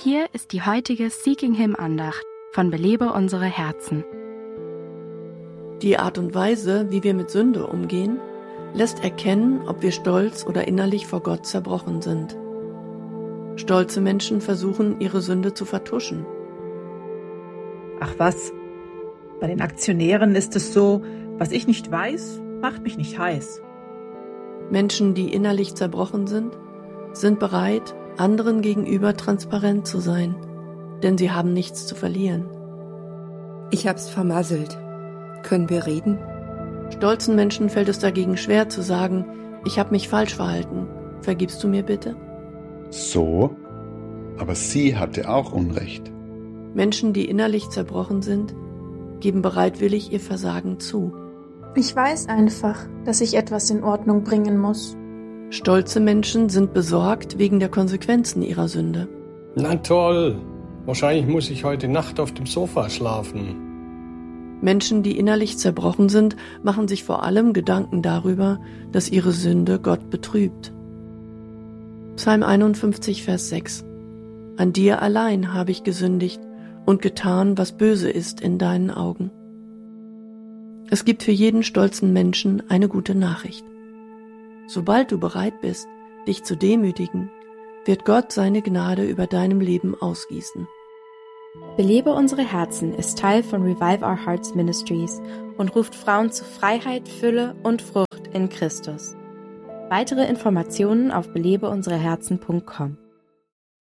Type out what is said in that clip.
Hier ist die heutige Seeking Him Andacht von Belebe unsere Herzen. Die Art und Weise, wie wir mit Sünde umgehen, lässt erkennen, ob wir stolz oder innerlich vor Gott zerbrochen sind. Stolze Menschen versuchen, ihre Sünde zu vertuschen. Ach was, bei den Aktionären ist es so, was ich nicht weiß, macht mich nicht heiß. Menschen, die innerlich zerbrochen sind bereit, anderen gegenüber transparent zu sein, denn sie haben nichts zu verlieren. Ich hab's vermasselt. Können wir reden? Stolzen Menschen fällt es dagegen schwer zu sagen, ich habe mich falsch verhalten. Vergibst du mir bitte? So? Aber sie hatte auch Unrecht. Menschen, die innerlich zerbrochen sind, geben bereitwillig ihr Versagen zu. Ich weiß einfach, dass ich etwas in Ordnung bringen muss. Stolze Menschen sind besorgt wegen der Konsequenzen ihrer Sünde. Na toll, wahrscheinlich muss ich heute Nacht auf dem Sofa schlafen. Menschen, die innerlich zerbrochen sind, machen sich vor allem Gedanken darüber, dass ihre Sünde Gott betrübt. Psalm 51, Vers 6. An dir allein habe ich gesündigt und getan, was böse ist in deinen Augen. Es gibt für jeden stolzen Menschen eine gute Nachricht. Sobald du bereit bist, dich zu demütigen, wird Gott seine Gnade über deinem Leben ausgießen. Belebe unsere Herzen ist Teil von Revive Our Hearts Ministries und ruft Frauen zu Freiheit, Fülle und Frucht in Christus. Weitere Informationen auf belebeunsereherzen.com.